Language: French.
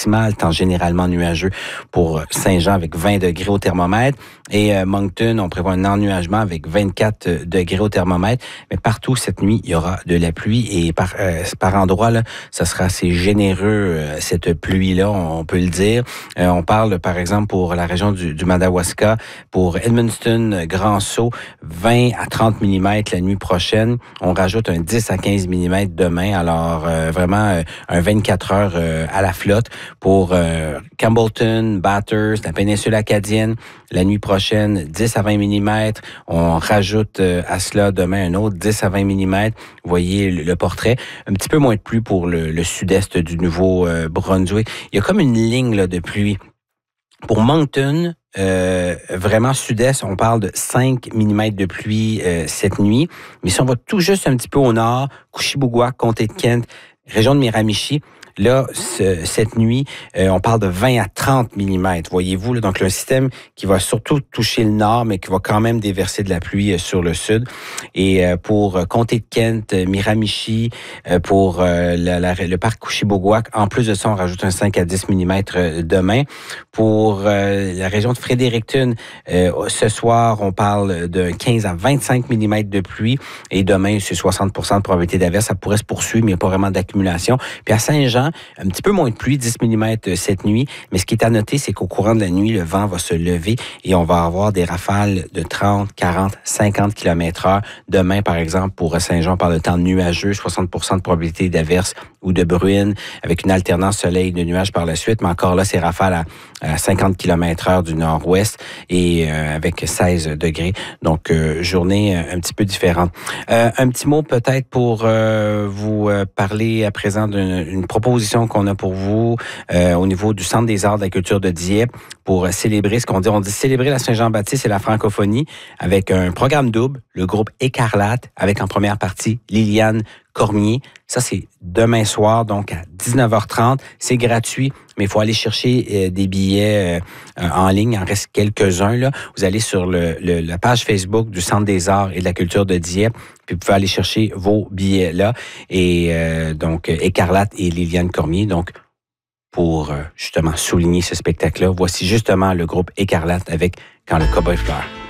maximale, temps généralement nuageux pour Saint-Jean avec 20 degrés au thermomètre. Et Moncton, on prévoit un ennuagement avec 24 degrés au thermomètre. Mais partout cette nuit, il y aura de la pluie et par endroits, là, ça sera assez généreux, cette pluie-là, on peut le dire. On parle, par exemple, pour la région du Madawaska, pour Edmundston, Grand-Sault, 20 à 30 mm la nuit prochaine. On rajoute un 10 à 15 mm demain. Alors, vraiment, un 24 heures à la flotte. Pour Campbellton, Bathurst, la péninsule acadienne, la nuit prochaine, 10 à 20 mm. On rajoute à cela demain un autre 10 à 20 mm. Vous voyez le portrait. Un petit peu moins de pluie pour le sud-est du Nouveau-Brunswick. Il y a comme une ligne là, de pluie. Pour Moncton, vraiment sud-est, on parle de 5 mm de pluie cette nuit. Mais si on va tout juste un petit peu au nord, Qushibouguac, comté de Kent, région de Miramichi, là, cette nuit, on parle de 20 à 30 mm, voyez-vous. Là, donc, le système qui va surtout toucher le nord, mais qui va quand même déverser de la pluie sur le sud. Et pour comté de Kent, Miramichi, pour le parc Qushibouguac, en plus de ça, on rajoute un 5 à 10 mm demain. Pour la région de Fredericton, ce soir, on parle de 15 à 25 mm de pluie. Et demain, c'est 60 % de probabilité d'averse. Ça pourrait se poursuivre, mais il n'y a pas vraiment d'accumulation. Puis à Saint-Jean, un petit peu moins de pluie, 10 mm cette nuit. Mais ce qui est à noter, c'est qu'au courant de la nuit, le vent va se lever et on va avoir des rafales de 30, 40, 50 km/h. Demain, par exemple, pour Saint-Jean, on parle de temps nuageux, 60 % de probabilité d'averse ou de bruine, avec une alternance soleil de nuages par la suite. Mais encore là, ces rafales à 50 km/h du nord-ouest et avec 16 degrés. Donc, journée un petit peu différente. Un petit mot peut-être pour vous parler à présent d'une proposition qu'on a pour vous au niveau du Centre des arts de la culture de Dieppe pour célébrer ce qu'on dit. On dit célébrer la Saint-Jean-Baptiste et la francophonie avec un programme double, le groupe Écarlate, avec en première partie Liliane Cormier. Ça, c'est demain soir, donc à 19h30. C'est gratuit, mais il faut aller chercher des billets en ligne. Il en reste quelques-uns, là. Vous allez sur la page Facebook du Centre des arts et de la culture de Dieppe, puis vous pouvez aller chercher vos billets là. Et donc, Écarlate et Liliane Cormier. Donc, pour justement souligner ce spectacle-là, voici justement le groupe Écarlate avec Quand le cowboy pleure.